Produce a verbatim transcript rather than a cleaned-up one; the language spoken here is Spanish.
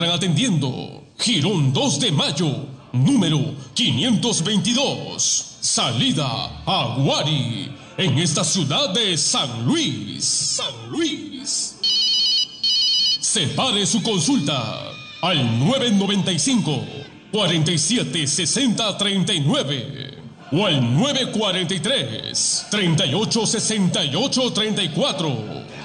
Atendiendo, Girón dos de Mayo, número quinientos veintidós, salida Aguari, en esta ciudad de San Luis. San Luis. Separe su consulta al nueve nueve cinco, cuarenta y siete, sesenta, treinta y nueve o al nueve cuatro tres, treinta y ocho, sesenta y ocho, treinta y cuatro.